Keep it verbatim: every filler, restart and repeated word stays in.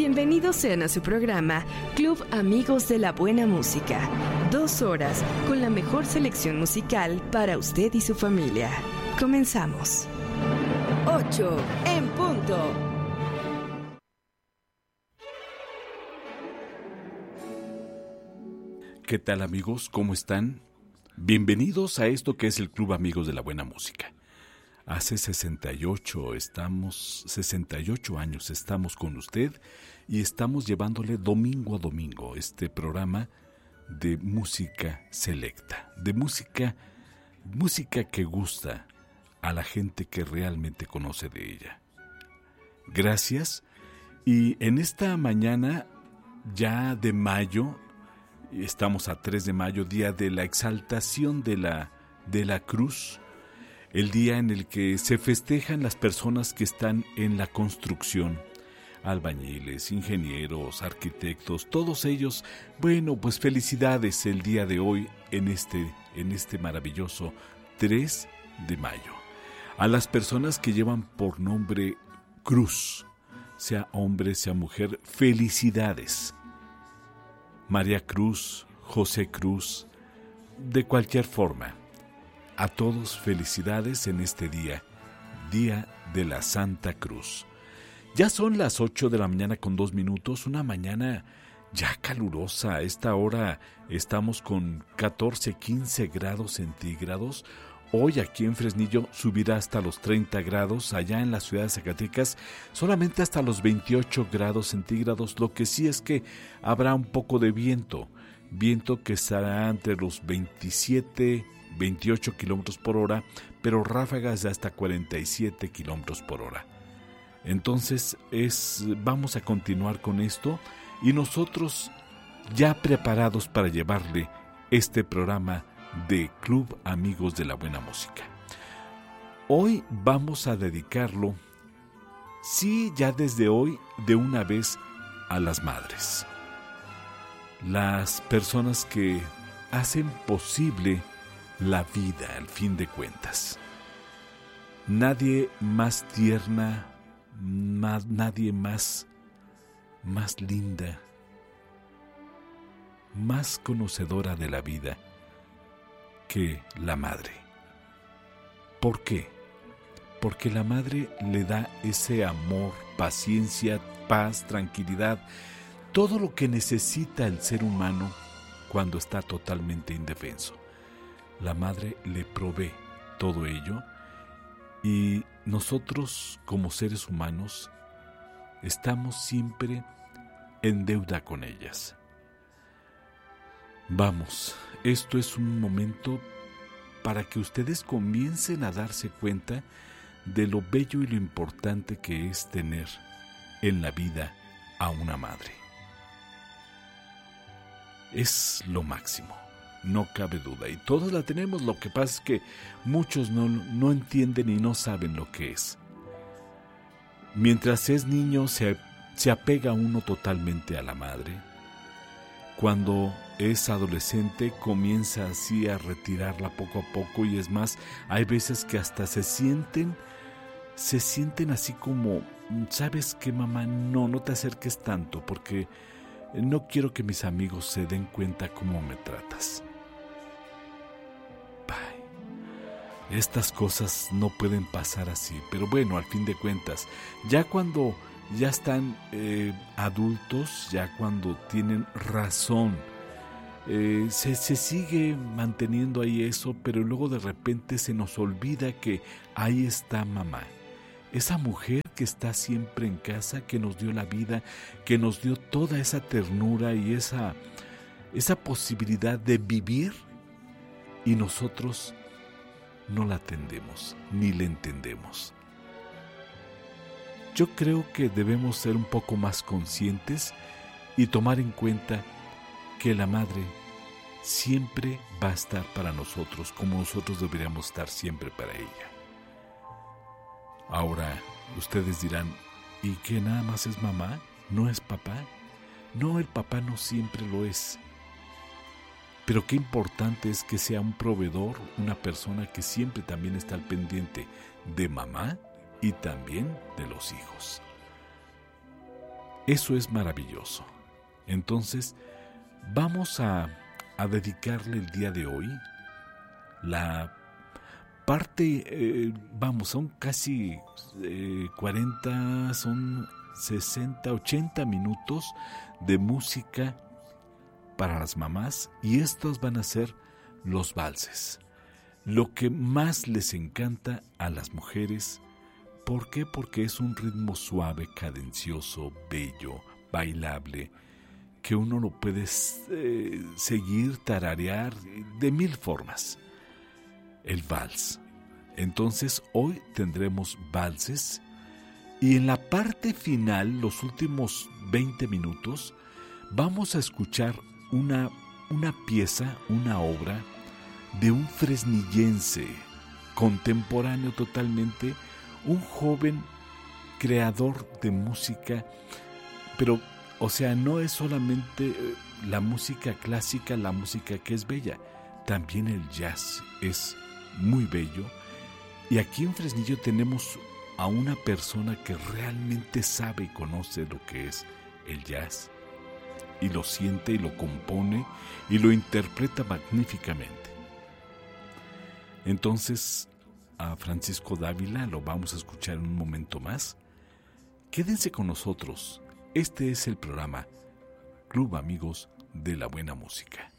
Bienvenidos sean a su programa Club Amigos de la Buena Música. Dos horas con la mejor selección musical para usted y su familia. Comenzamos. Ocho en punto. ¿Qué tal, amigos? ¿Cómo están? Bienvenidos a esto que es el Club Amigos de la Buena Música. Hace sesenta y ocho, estamos, sesenta y ocho años estamos con usted y estamos llevándole domingo a domingo este programa de música selecta, de música, música que gusta a la gente que realmente conoce de ella. Gracias. Y en esta mañana ya de mayo, estamos a tres de mayo, día de la exaltación de la, de la cruz, el día en el que se festejan las personas que están en la construcción, albañiles, ingenieros, arquitectos, todos ellos. Bueno, pues felicidades el día de hoy en este, en este maravilloso tres de mayo. A las personas que llevan por nombre Cruz, sea hombre, sea mujer, felicidades. María Cruz, José Cruz, de cualquier forma. A todos felicidades en este día, Día de la Santa Cruz. Ya son las ocho de la mañana con dos minutos, una mañana ya calurosa. A esta hora estamos con catorce, quince grados centígrados. Hoy aquí en Fresnillo subirá hasta los treinta grados, allá en la ciudad de Zacatecas solamente hasta los veintiocho grados centígrados. Lo que sí es que habrá un poco de viento, viento que estará entre los veintisiete, veintiocho kilómetros por hora, pero ráfagas de hasta cuarenta y siete kilómetros por hora. Entonces es, vamos a continuar con esto y nosotros ya preparados para llevarle este programa de Club Amigos de la Buena Música. Hoy vamos a dedicarlo, sí, ya desde hoy, de una vez a las madres. Las personas que hacen posible la vida, al fin de cuentas. Nadie más tierna, más, nadie más, más linda, más conocedora de la vida que la madre. ¿Por qué? Porque la madre le da ese amor, paciencia, paz, tranquilidad, todo lo que necesita el ser humano cuando está totalmente indefenso. La madre le provee todo ello y nosotros como seres humanos estamos siempre en deuda con ellas. Vamos, esto es un momento para que ustedes comiencen a darse cuenta de lo bello y lo importante que es tener en la vida a una madre. Es lo máximo. No cabe duda, y todos la tenemos. Lo que pasa es que muchos no, no entienden y no saben lo que es. Mientras es niño se, se apega uno totalmente a la madre. Cuando es adolescente comienza así a retirarla poco a poco, y es más, hay veces que hasta se sienten, se sienten así como, ¿sabes qué, mamá? No, no te acerques tanto porque no quiero que mis amigos se den cuenta cómo me tratas. Estas cosas no pueden pasar así, pero bueno, al fin de cuentas, ya cuando ya están eh, adultos, ya cuando tienen razón, eh, se, se sigue manteniendo ahí eso, pero luego de repente se nos olvida que ahí está mamá, esa mujer que está siempre en casa, que nos dio la vida, que nos dio toda esa ternura y esa, esa posibilidad de vivir, y nosotros no la atendemos ni le entendemos. Yo creo que debemos ser un poco más conscientes y tomar en cuenta que la madre siempre va a estar para nosotros como nosotros deberíamos estar siempre para ella. Ahora, ustedes dirán, ¿y qué nada más es mamá? ¿No es papá? No, el papá no siempre lo es. Pero qué importante es que sea un proveedor, una persona que siempre también está al pendiente de mamá y también de los hijos. Eso es maravilloso. Entonces, vamos a, a dedicarle el día de hoy la parte, eh, vamos, son casi eh, cuarenta, son sesenta, ochenta minutos de música para las mamás, y estos van a ser los valses. Lo que más les encanta a las mujeres. ¿Por qué? Porque es un ritmo suave, cadencioso, bello, bailable, que uno lo puede eh, seguir, tararear de mil formas. El vals. Entonces hoy tendremos valses, y en la parte final, los últimos veinte minutos, vamos a escuchar una, una pieza, una obra de un fresnillense, contemporáneo totalmente, un joven creador de música, pero, o sea, no es solamente la música clásica, la música que es bella, también el jazz es muy bello, y aquí en Fresnillo tenemos a una persona que realmente sabe y conoce lo que es el jazz, y lo siente y lo compone y lo interpreta magníficamente. Entonces, a Francisco Dávila lo vamos a escuchar en un momento más. Quédense con nosotros. Este es el programa Club Amigos de la Buena Música.